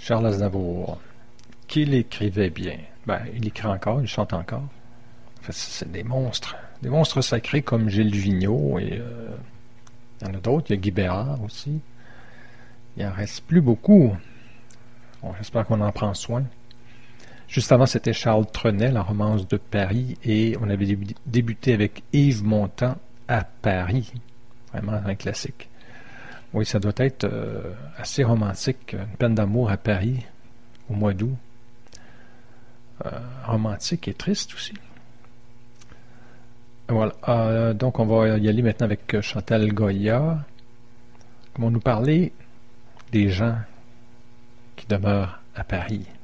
Charles Aznavour, qu'il écrivait bien. Ben, il écrit encore, il chante encore. En fait, c'est des monstres sacrés comme Gilles Vigneault et il y en a d'autres. Il y a Guy Bérard aussi. Il en reste plus beaucoup. Bon, j'espère qu'on en prend soin. Juste avant, c'était Charles Trenet, la romance de Paris, et on avait débuté avec Yves Montand à Paris. Vraiment un classique. Oui, ça doit être assez romantique. Une peine d'amour à Paris, au mois d'août. Romantique et triste aussi. Voilà. Donc, on va y aller maintenant avec Chantal Goya. Qui vont nous parler des gens qui demeurent à Paris.